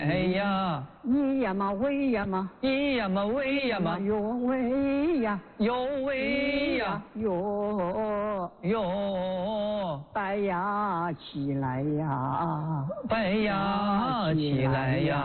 呀， 咿呀嘛喂呀嘛， 咿呀嘛喂呀嘛， 哟喂呀， 哟喂呀，哟， 摆呀起来呀， 摆呀起来呀。